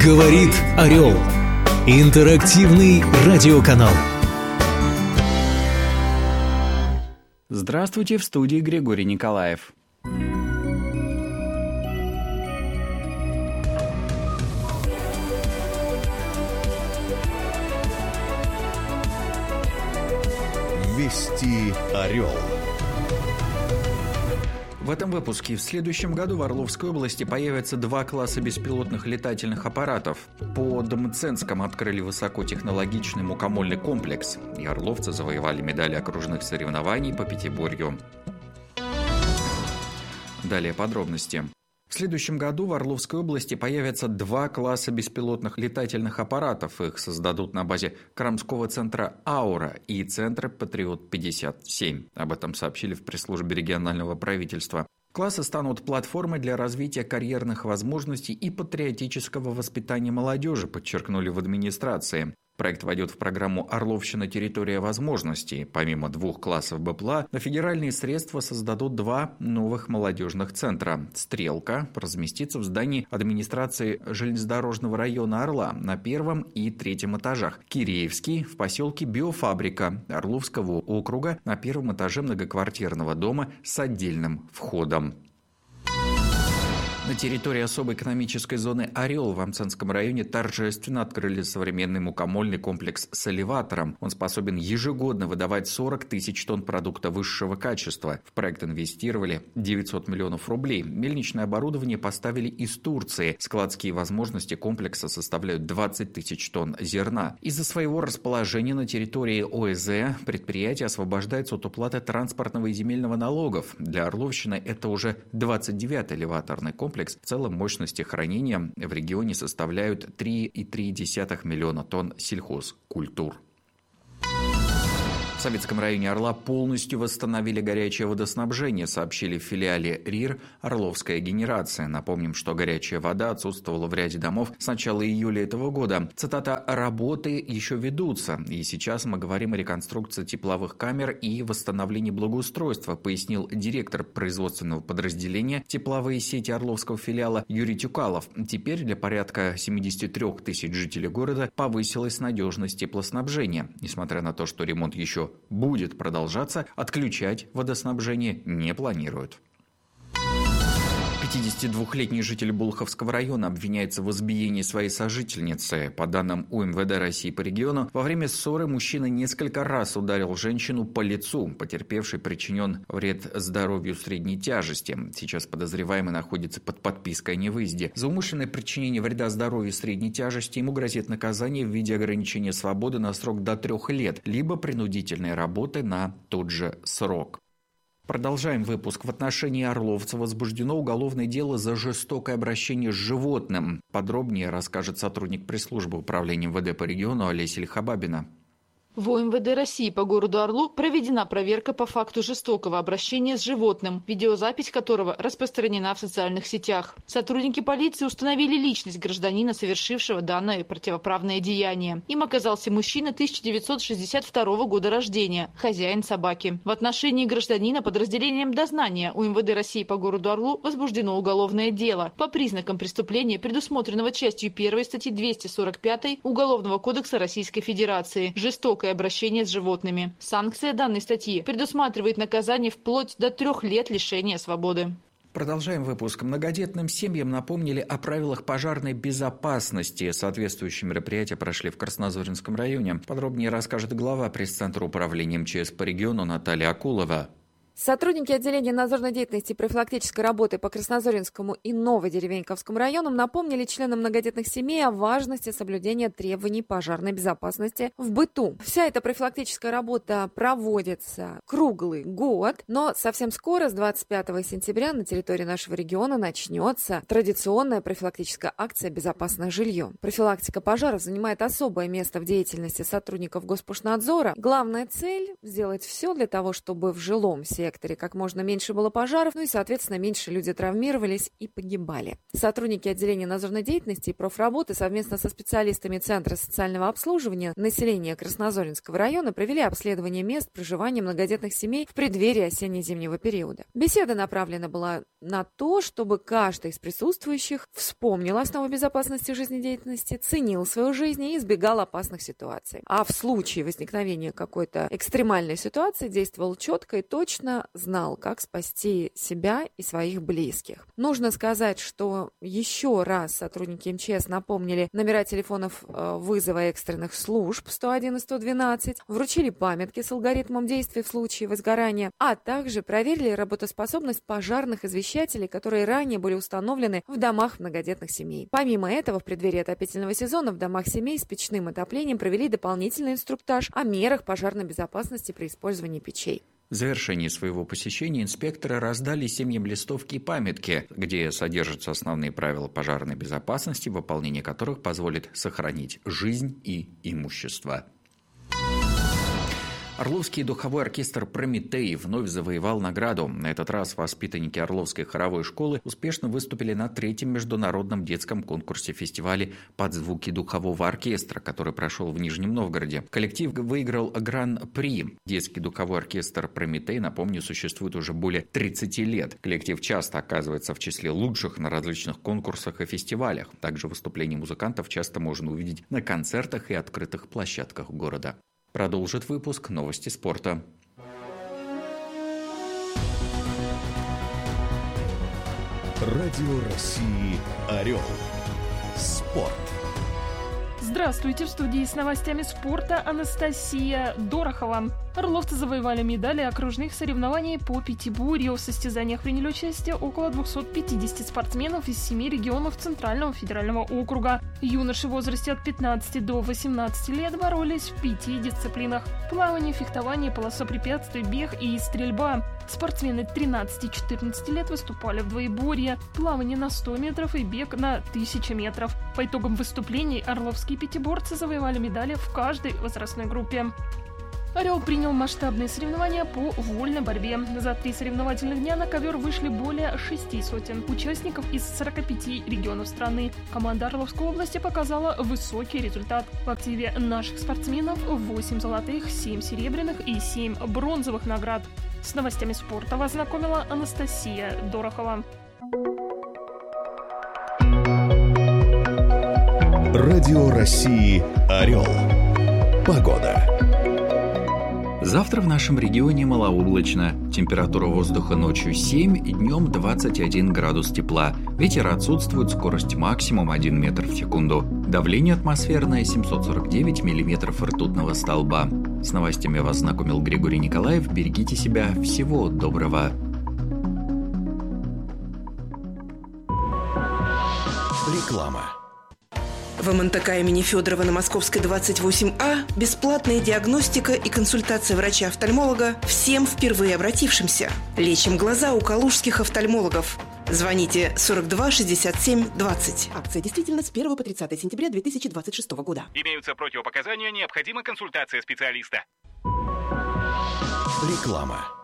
Говорит Орел. Интерактивный радиоканал. Здравствуйте, в студии Григорий Николаев. Вести Орел. В этом выпуске в следующем году в Орловской области появятся 2 класса беспилотных летательных аппаратов. Под Мценском открыли высокотехнологичный мукомольный комплекс, и орловцы завоевали медали окружных соревнований по пятиборью. Далее подробности. В следующем году в Орловской области появятся 2 класса беспилотных летательных аппаратов. Их создадут на базе Крамского центра «Аура» и центра «Патриот-57». Об этом сообщили в пресс-службе регионального правительства. Классы станут платформой для развития карьерных возможностей и патриотического воспитания молодежи, подчеркнули в администрации. Проект войдет в программу «Орловщина. Территория возможностей». Помимо 2 классов БПЛА, на федеральные средства создадут 2 новых молодежных центра. «Стрелка» разместится в здании администрации железнодорожного района Орла на 1 и 3 этажах. «Киреевский» в поселке Биофабрика Орловского округа на 1 этаже многоквартирного дома с отдельным входом. На территории особой экономической зоны «Орел» в Мценском районе торжественно открыли современный мукомольный комплекс с элеватором. Он способен ежегодно выдавать 40 тысяч тонн продукта высшего качества. В проект инвестировали 900 миллионов рублей. Мельничное оборудование поставили из Турции. Складские возможности комплекса составляют 20 тысяч тонн зерна. Из-за своего расположения на территории ОЭЗ предприятие освобождается от уплаты транспортного и земельного налогов. Для Орловщины это уже 29-й элеваторный комплекс. В целом мощности хранения в регионе составляют 3,3 миллиона тонн сельхозкультур. В Советском районе Орла полностью восстановили горячее водоснабжение, сообщили в филиале РИР «Орловская генерация». Напомним, что горячая вода отсутствовала в ряде домов с начала июля этого года. Цитата: «Работы еще ведутся, и сейчас мы говорим о реконструкции тепловых камер и восстановлении благоустройства», пояснил директор производственного подразделения «Тепловые сети» Орловского филиала Юрий Тюкалов. Теперь для порядка 73 тысяч жителей города повысилась надежность теплоснабжения. Несмотря на то, что ремонт еще будет продолжаться, отключать водоснабжение не планируют. 52-летний житель Болховского района обвиняется в избиении своей сожительницы. По данным УМВД России по региону, во время ссоры мужчина несколько раз ударил женщину по лицу. Потерпевший причинен вред здоровью средней тяжести. Сейчас подозреваемый находится под подпиской о невыезде. За умышленное причинение вреда здоровью средней тяжести ему грозит наказание в виде ограничения свободы на срок до 3 лет, либо принудительной работы на тот же срок. Продолжаем выпуск. В отношении орловца возбуждено уголовное дело за жестокое обращение с животным. Подробнее расскажет сотрудник пресс-службы управления МВД по региону Олеся Лихобабина. В УМВД России по городу Орлу проведена проверка по факту жестокого обращения с животным, видеозапись которого распространена в социальных сетях. Сотрудники полиции установили личность гражданина, совершившего данное противоправное деяние. Им оказался мужчина 1962 года рождения, хозяин собаки. В отношении гражданина подразделением дознания УМВД России по городу Орлу возбуждено уголовное дело по признакам преступления, предусмотренного частью 1 статьи 245 Уголовного кодекса Российской Федерации «Жестокое обращение с животными». Санкция данной статьи предусматривает наказание вплоть до 3 лет лишения свободы. Продолжаем выпуск. Многодетным семьям напомнили о правилах пожарной безопасности. Соответствующие мероприятия прошли в Краснозоринском районе. Подробнее расскажет глава пресс-центра управления МЧС по региону Наталья Акулова. Сотрудники отделения надзорной деятельности и профилактической работы по Краснозоринскому и Новодеревеньковскому районам напомнили членам многодетных семей о важности соблюдения требований пожарной безопасности в быту. Вся эта профилактическая работа проводится круглый год, но совсем скоро, с 25 сентября, на территории нашего региона начнется традиционная профилактическая акция «Безопасное жилье». Профилактика пожаров занимает особое место в деятельности сотрудников Госпошнадзора. Главная цель – сделать все для того, чтобы в жилом секторе секторе как можно меньше было пожаров, и, соответственно, меньше люди травмировались и погибали. Сотрудники отделения надзорной деятельности и профработы совместно со специалистами Центра социального обслуживания населения Краснозоринского района провели обследование мест проживания многодетных семей в преддверии осенне-зимнего периода. Беседа направлена была на то, чтобы каждый из присутствующих вспомнил основы безопасности жизнедеятельности, ценил свою жизнь и избегал опасных ситуаций. А в случае возникновения какой-то экстремальной ситуации действовал четко и точно, знал, как спасти себя и своих близких. Нужно сказать, что еще раз сотрудники МЧС напомнили номера телефонов вызова экстренных служб 101 и 112, вручили памятки с алгоритмом действий в случае возгорания, а также проверили работоспособность пожарных извещателей, которые ранее были установлены в домах многодетных семей. Помимо этого, в преддверии отопительного сезона в домах семей с печным отоплением провели дополнительный инструктаж о мерах пожарной безопасности при использовании печей. В завершении своего посещения инспекторы раздали семьям листовки и памятки, где содержатся основные правила пожарной безопасности, выполнение которых позволит сохранить жизнь и имущество. Орловский духовой оркестр «Прометей» вновь завоевал награду. На этот раз воспитанники Орловской хоровой школы успешно выступили на 3-м международном детском конкурсе-фестивале «Под звуки духового оркестра», который прошел в Нижнем Новгороде. Коллектив выиграл гран-при. Детский духовой оркестр «Прометей», напомню, существует уже более 30 лет. Коллектив часто оказывается в числе лучших на различных конкурсах и фестивалях. Также выступления музыкантов часто можно увидеть на концертах и открытых площадках города. Продолжит выпуск новости спорта. Радио России «Орел». Спорт. Здравствуйте, в студии с новостями спорта Анастасия Дорохова. Орловцы завоевали медали окружных соревнований по пятиборью. В состязаниях приняли участие около 250 спортсменов из 7 регионов Центрального федерального округа. Юноши в возрасте от 15 до 18 лет боролись в 5 дисциплинах: плавание, фехтование, полоса препятствий, бег и стрельба. Спортсмены 13-14 лет выступали в двоеборье: плавание на 100 метров и бег на 1000 метров. По итогам выступлений орловские пятиборцы завоевали медали в каждой возрастной группе. «Орел» принял масштабные соревнования по вольной борьбе. За 3 соревновательных дня на ковер вышли более 600 участников из 45 регионов страны. Команда Орловской области показала высокий результат. В активе наших спортсменов 8 золотых, 7 серебряных и 7 бронзовых наград. С новостями спорта вас знакомила Анастасия Дорохова. Радио России «Орел». Погода. Завтра в нашем регионе малооблачно. Температура воздуха ночью 7 и днем 21 градус тепла. Ветер отсутствует, скорость максимум 1 метр в секунду. Давление атмосферное 749 миллиметров ртутного столба. С новостями вас знакомил Григорий Николаев. Берегите себя. Всего доброго. Реклама. В МНТК имени Федорова на Московской 28А бесплатная диагностика и консультация врача-офтальмолога всем впервые обратившимся. Лечим глаза у калужских офтальмологов. Звоните 42 67 20. Акция действительно с 1 по 30 сентября 2026 года. Имеются противопоказания, необходима консультация специалиста. Реклама.